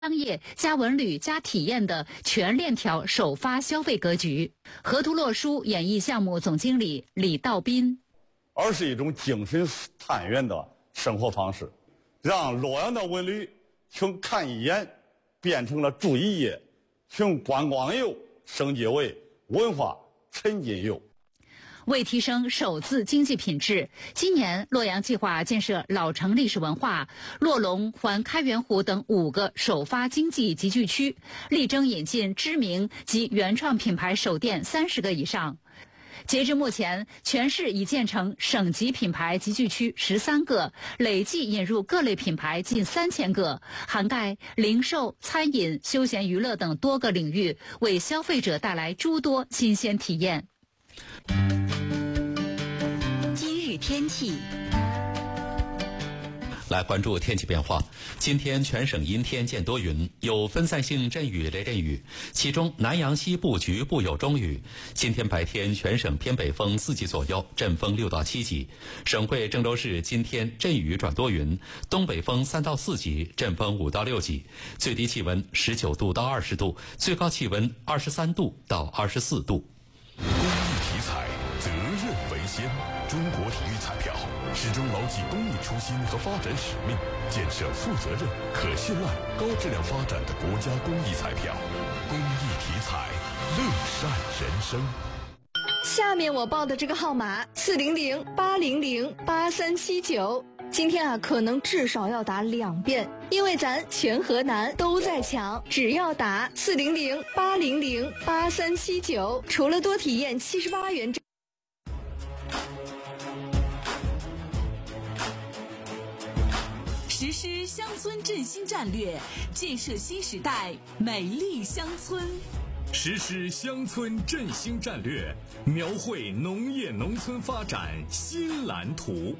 商业加文旅加体验的全链条首发消费格局。河图洛书演艺项目总经理李道斌， 而是一种精神探源的生活方式，让洛阳的文旅从看一眼变成了住一夜，从观光游升级为文化沉浸游。 为提升首字经济品质，今年洛阳计划建设老城历史文化、洛龙环开元湖等5个首发经济集聚区，力争引进知名及原创品牌首店30个以上。截至目前，全市已建成省级品牌集聚区13个，累计引入各类品牌近3000个，涵盖零售、餐饮、休闲娱乐等多个领域，为消费者带来诸多新鲜体验。 今日天气。 来关注天气变化。今天全省阴天见多云，有分散性阵雨、雷阵雨，其中南阳西部局部有中雨。今天白天全省偏北风4级左右，阵风6到7级。省会郑州市今天阵雨转多云，东北风3到4级，阵风5到6级。最低气温19度到20度，最高气温23度到24度。 公益体彩，责任为先。中国体育彩票始终牢记公益初心和发展使命，建设负责任、可信赖、高质量发展的国家公益彩票。公益体彩，乐善人生。 下面我报的这个号码400-800-8379，今天可能至少要打2遍，因为咱全河南都在抢，只要打400-800-8379，除了多体验78元。 实施乡村振兴战略，建设新时代美丽乡村。 实施乡村振兴战略，描绘农业农村发展新蓝图。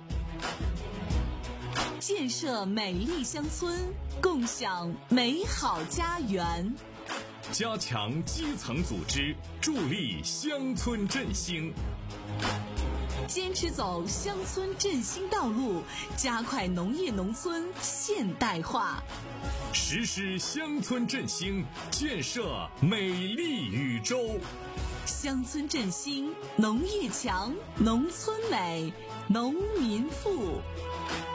建设美丽乡村，共享美好家园。 加强基层组织，助力乡村振兴。 坚持走乡村振兴道路，加快农业农村现代化。 实施乡村振兴，建设美丽禹州。 乡村振兴，农业强，农村美，农民富。